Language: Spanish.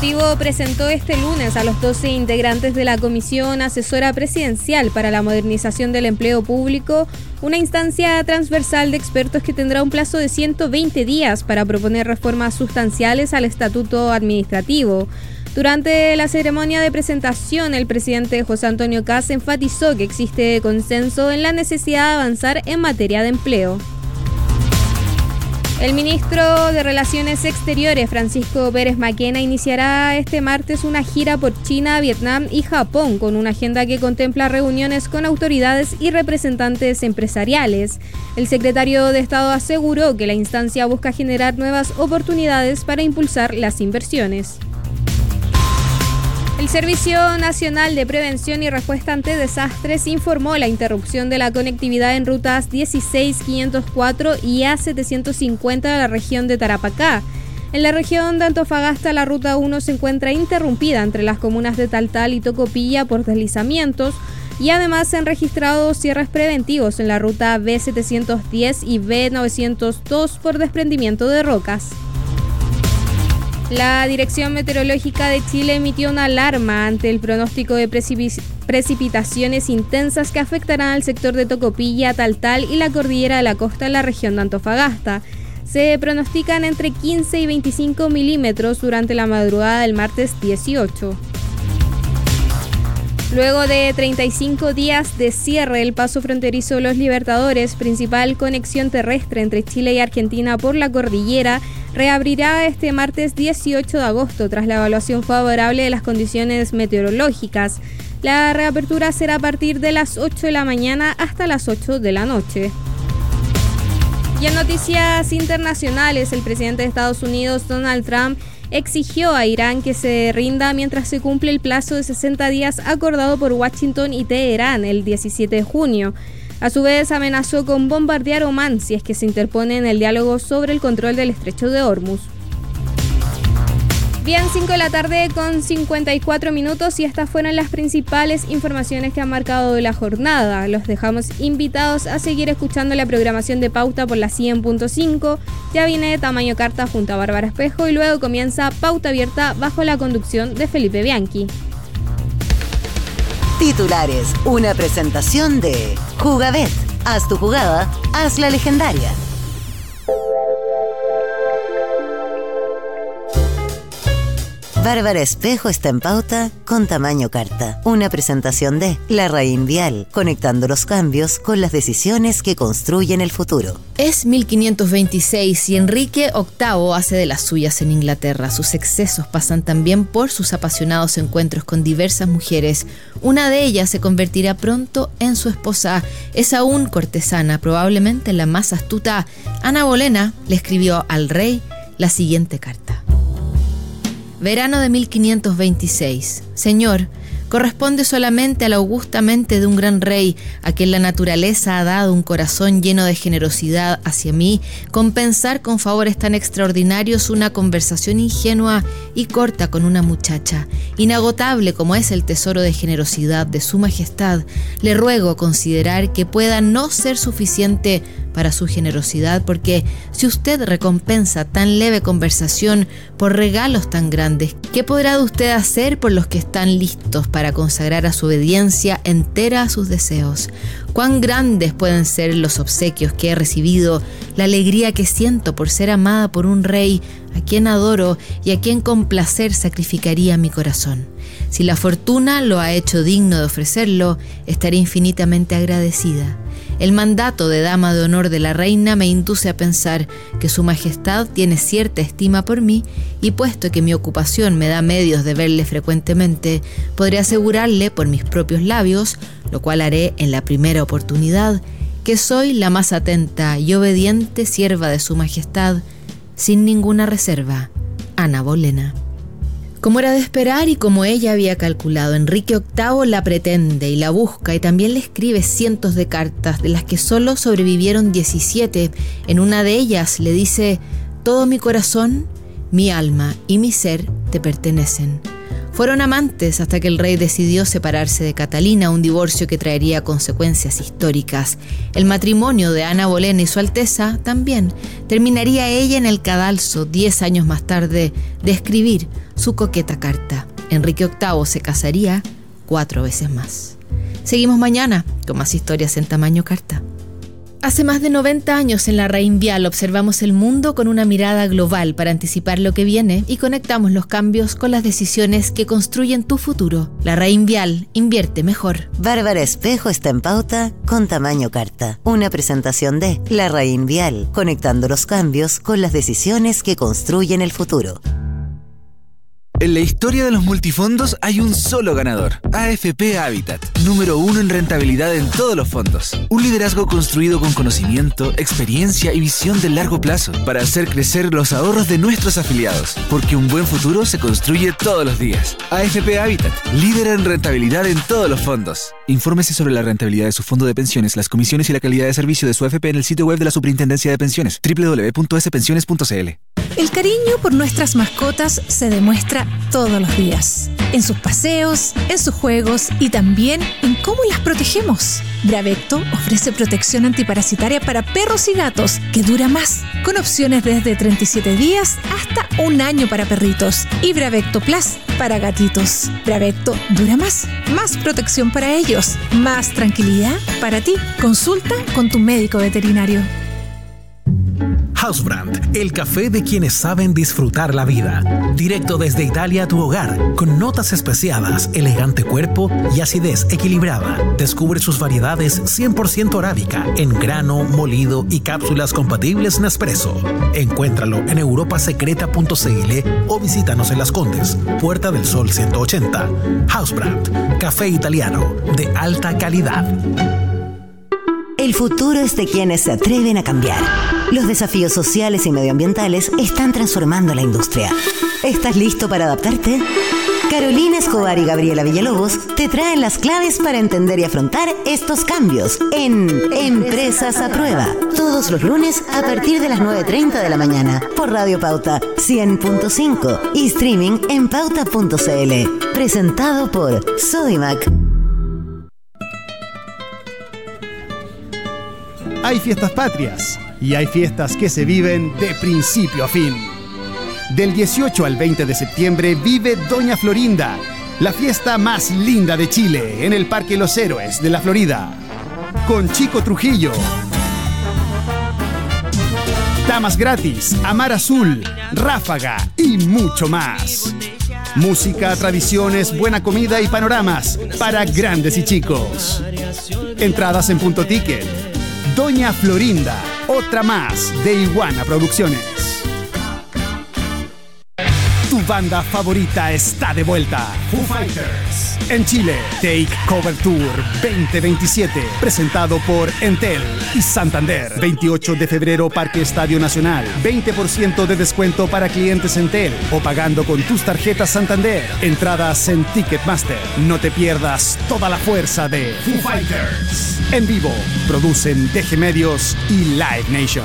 Ejecutivo presentó este lunes a los 12 integrantes de la Comisión Asesora Presidencial para la Modernización del Empleo Público una instancia transversal de expertos que tendrá un plazo de 120 días para proponer reformas sustanciales al estatuto administrativo. Durante la ceremonia de presentación, el presidente José Antonio Kast enfatizó que existe consenso en la necesidad de avanzar en materia de empleo. El ministro de Relaciones Exteriores, Francisco Pérez Maquena, iniciará este martes una gira por China, Vietnam y Japón con una agenda que contempla reuniones con autoridades y representantes empresariales. El secretario de Estado aseguró que la instancia busca generar nuevas oportunidades para impulsar las inversiones. El Servicio Nacional de Prevención y Respuesta ante Desastres informó la interrupción de la conectividad en rutas 16504 y A750 de la región de Tarapacá. En la región de Antofagasta, la ruta 1 se encuentra interrumpida entre las comunas de Taltal y Tocopilla por deslizamientos y además se han registrado cierres preventivos en la ruta B710 y B902 por desprendimiento de rocas. La Dirección Meteorológica de Chile emitió una alarma ante el pronóstico de precipitaciones intensas que afectarán al sector de Tocopilla, Taltal y la Cordillera de la Costa en la región de Antofagasta. Se pronostican entre 15 y 25 milímetros durante la madrugada del martes 18. Luego de 35 días de cierre, el paso fronterizo Los Libertadores, principal conexión terrestre entre Chile y Argentina por la cordillera, reabrirá este martes 18 de agosto tras la evaluación favorable de las condiciones meteorológicas. La reapertura será a partir de las 8 de la mañana hasta las 8 de la noche. Y en noticias internacionales, el presidente de Estados Unidos, Donald Trump, exigió a Irán que se rinda mientras se cumple el plazo de 60 días acordado por Washington y Teherán el 17 de junio. A su vez, amenazó con bombardear Omán si es que se interpone en el diálogo sobre el control del estrecho de Hormuz. Bien, 5 de la tarde con 54 minutos y estas fueron las principales informaciones que han marcado la jornada. Los dejamos invitados a seguir escuchando la programación de Pauta por la 100.5. Ya viene Tamaño Carta junto a Bárbara Espejo y luego comienza Pauta Abierta bajo la conducción de Felipe Bianchi. Titulares, una presentación de Jugabet. Haz tu jugada, haz la legendaria. Bárbara Espejo está en Pauta con Tamaño Carta. Una presentación de La Raín Vial, conectando los cambios con las decisiones que construyen el futuro. Es 1526 y Enrique VIII hace de las suyas en Inglaterra. Sus excesos pasan también por sus apasionados encuentros con diversas mujeres. Una de ellas se convertirá pronto en su esposa. Es aún cortesana, probablemente la más astuta. Ana Bolena le escribió al rey la siguiente carta. Verano de 1526. Señor, corresponde solamente a la augusta mente de un gran rey, a quien la naturaleza ha dado un corazón lleno de generosidad hacia mí, compensar con favores tan extraordinarios una conversación ingenua y corta con una muchacha. Inagotable como es el tesoro de generosidad de su majestad, le ruego considerar que pueda no ser suficiente para su generosidad, porque si usted recompensa tan leve conversación por regalos tan grandes, ¿qué podrá usted hacer por los que están listos para consagrar a su obediencia entera a sus deseos? ¿Cuán grandes pueden ser los obsequios que he recibido, la alegría que siento por ser amada por un rey a quien adoro y a quien con placer sacrificaría mi corazón? Si la fortuna lo ha hecho digno de ofrecerlo, estaré infinitamente agradecida. El mandato de dama de honor de la reina me induce a pensar que su majestad tiene cierta estima por mí y puesto que mi ocupación me da medios de verle frecuentemente, podré asegurarle por mis propios labios, lo cual haré en la primera oportunidad, que soy la más atenta y obediente sierva de su majestad, sin ninguna reserva. Ana Bolena. Como era de esperar y como ella había calculado, Enrique VIII la pretende y la busca y también le escribe cientos de cartas, de las que solo sobrevivieron 17. En una de ellas le dice: todo mi corazón, mi alma y mi ser te pertenecen. Fueron amantes hasta que el rey decidió separarse de Catalina, un divorcio que traería consecuencias históricas. El matrimonio de Ana Bolena y su Alteza también terminaría ella en el cadalso 10 años más tarde de escribir su coqueta carta. Enrique VIII se casaría 4 veces más. Seguimos mañana con más historias en tamaño carta. Hace más de 90 años en La Raín Vial observamos el mundo con una mirada global para anticipar lo que viene y conectamos los cambios con las decisiones que construyen tu futuro. La Raín Vial, invierte mejor. Bárbara Espejo está en pauta con tamaño carta. Una presentación de La Raín Vial, conectando los cambios con las decisiones que construyen el futuro. En la historia de los multifondos hay un solo ganador, AFP Habitat, número 1 en rentabilidad en todos los fondos. Un liderazgo construido con conocimiento, experiencia y visión de largo plazo para hacer crecer los ahorros de nuestros afiliados, porque un buen futuro se construye todos los días. AFP Habitat, líder en rentabilidad en todos los fondos. Infórmese sobre la rentabilidad de su fondo de pensiones, las comisiones y la calidad de servicio de su AFP en el sitio web de la Superintendencia de Pensiones, www.spensiones.cl. El cariño por nuestras mascotas se demuestra todos los días, en sus paseos, en sus juegos y también en cómo las protegemos. Bravecto ofrece protección antiparasitaria para perros y gatos que dura más, con opciones desde 37 días hasta 1 año para perritos, y Bravecto Plus para gatitos. Bravecto dura más, más protección para ellos, más tranquilidad para ti. Consulta con tu médico veterinario. Housebrand, el café de quienes saben disfrutar la vida. Directo desde Italia a tu hogar, con notas especiadas, elegante cuerpo y acidez equilibrada. Descubre sus variedades 100% arábica, en grano, molido y cápsulas compatibles Nespresso. Encuéntralo en europasecreta.cl o visítanos en Las Condes, Puerta del Sol 180. Housebrand, café italiano de alta calidad. El futuro es de quienes se atreven a cambiar. Los desafíos sociales y medioambientales están transformando la industria. ¿Estás listo para adaptarte? Carolina Escobar y Gabriela Villalobos te traen las claves para entender y afrontar estos cambios en Empresas a Prueba. Todos los lunes a partir de las 9:30 de la mañana por Radio Pauta 100.5 y streaming en pauta.cl. Presentado por Sodimac. Hay fiestas patrias y hay fiestas que se viven de principio a fin. Del 18 al 20 de septiembre vive Doña Florinda, la fiesta más linda de Chile, en el Parque Los Héroes de la Florida. Con Chico Trujillo, Damas Gratis, Amar Azul, Ráfaga y mucho más. Música, tradiciones, buena comida y panoramas para grandes y chicos. Entradas en Punto Ticket. Doña Florinda, otra más de Iguana Producciones. Tu banda favorita está de vuelta. Foo Fighters. En Chile, Take Cover Tour 2027. Presentado por Entel y Santander. 28 de febrero, Parque Estadio Nacional. 20% de descuento para clientes Entel o pagando con tus tarjetas Santander. Entradas en Ticketmaster. No te pierdas toda la fuerza de Foo Fighters. En vivo, producen DG Medios y Live Nation.